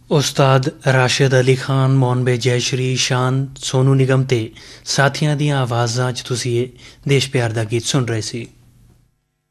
ਉਸਤਾਦ ਰਾਸ਼ਿਦ ਅਲੀ ਖਾਨ, ਮੋਨਬੇ ਜੈਸ਼ਰੀ, ਸ਼ਾਨ, ਸੋਨੂ ਨਿਗਮ ਤੇ ਸਾਥੀਆਂ ਦੀਆਂ ਆਵਾਜ਼ਾਂ 'ਚ ਤੁਸੀਂ ਇਹ ਦੇਸ਼ ਪਿਆਰ ਦਾ ਗੀਤ ਸੁਣ ਰਹੇ ਸੀ।